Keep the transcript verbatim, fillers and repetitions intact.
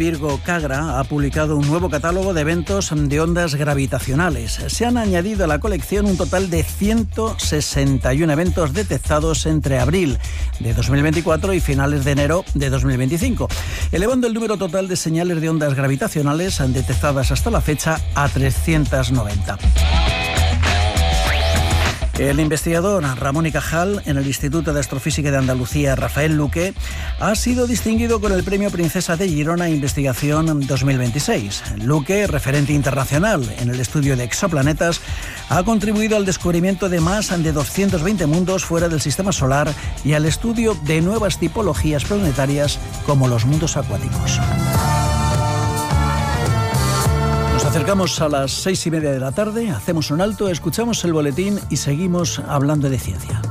Virgo Cagra ha publicado un nuevo catálogo de eventos de ondas gravitacionales. Se han añadido a la colección un total de ciento sesenta y uno eventos detectados entre abril de dos mil veinticuatro y finales de enero de dos mil veinticinco, elevando el número total de señales de ondas gravitacionales detectadas hasta la fecha a trescientas noventa. El investigador Ramón y Cajal, en el Instituto de Astrofísica de Andalucía, Rafael Luque, ha sido distinguido con el Premio Princesa de Girona Investigación dos mil veintiséis. Luque, referente internacional en el estudio de exoplanetas, ha contribuido al descubrimiento de más de doscientos veinte mundos fuera del sistema solar y al estudio de nuevas tipologías planetarias como los mundos acuáticos. Nos acercamos a las seis y media de la tarde, hacemos un alto, escuchamos el boletín y seguimos hablando de ciencia.